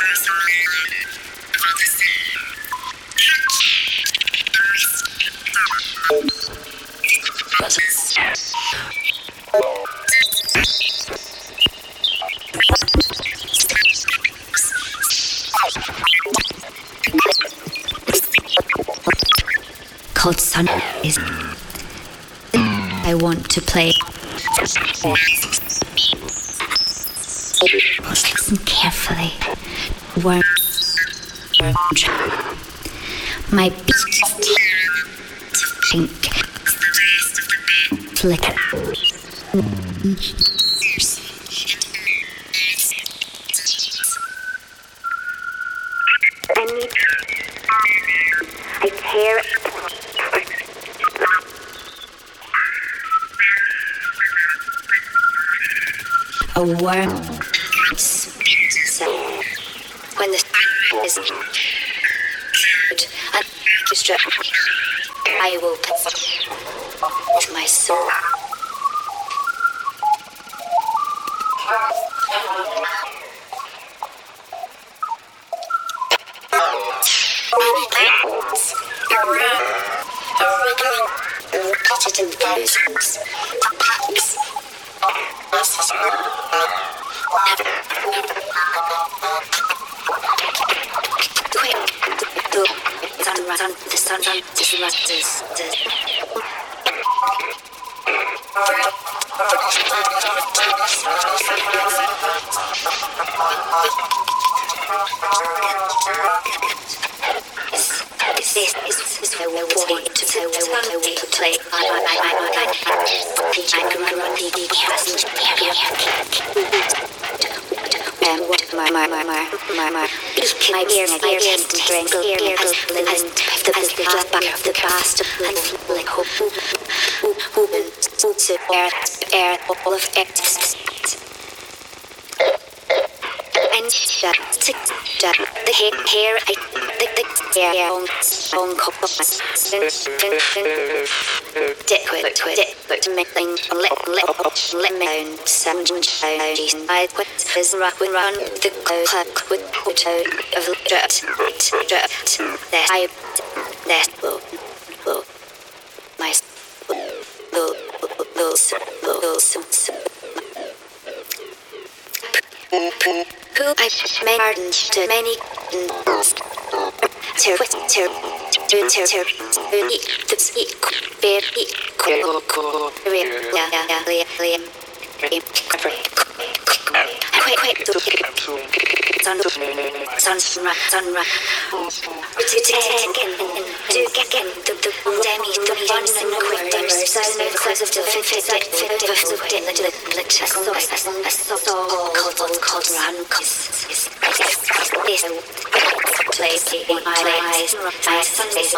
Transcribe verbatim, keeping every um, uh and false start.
Called Sun is I want to play. Listen carefully. Worm my beat pink flicker. I need I tear A worm when the sun is good and distracted, I will with my soul. Many clouds around are wriggling repetitive thousands of packs. The sun, sun, the sun, This is where we're wanting to play. Where we're wanting to play. I, I, I, I, I, I can run the D cast. Um, what my, my, my, my, my, my. My ear, my ear, and drink, ear, as the, as the black back of the past, and like hope, hope, hope, and to air, air, all of it. And shut, tick, shut, the hair, hair, I, the, the, air, on, on, cop, dick, quick, quick, dick, quick, to make things, let, let, let me own, sound, sound, I put his run, run, the clock, with, auto, of dirt, dirt, that I, that will, will, my, will, will, will, will, who I made to many ter ter ter ter ter the speak very cool cool yeah yeah yeah quick quick to sun sun sun sun to to get get the the demi the one and quick times so because of the fit fit fit fit the the so so so cold cold run is is place in my eyes my Sundays